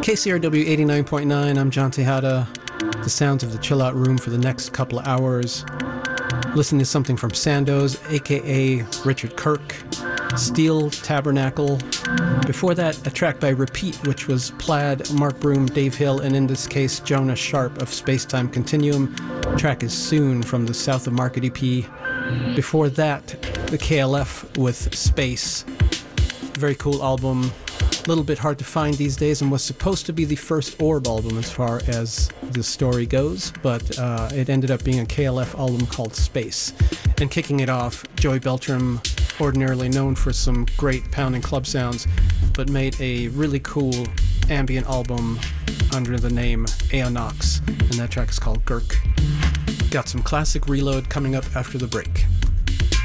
KCRW 89.9, I'm John Tejada. The sounds of the Chill Out Room for the next couple of hours. Listening to something from Sandoz, aka Richard Kirk, Steel Tabernacle. Before that, a track by Repeat, which was Plaid, Mark Broom, Dave Hill, and in this case, Jonas Sharp of Space-Time Continuum. The track is Soon from the South of Market EP. Before that, the KLF with Space. Very cool album. A little bit hard to find these days and was supposed to be the first Orb album as far as the story goes, but it ended up being a KLF album called Space. And kicking it off, Joey Beltram, ordinarily known for some great pounding club sounds, but made a really cool ambient album under the name Aonox, and that track is called Gurk. Got some classic Reload coming up after the break.